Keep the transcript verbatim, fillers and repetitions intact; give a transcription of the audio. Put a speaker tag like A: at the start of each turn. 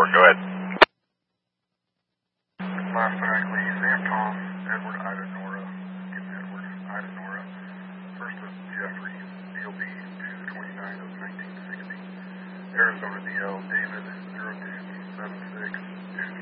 A: Go ahead.
B: Last flag, Lee, Sam Tom, Edward Ida Nora, give me Edward Ida Nora. First is Jeffrey, D L B two twenty-nine of nineteen sixty. Arizona D L, David zero two seven six.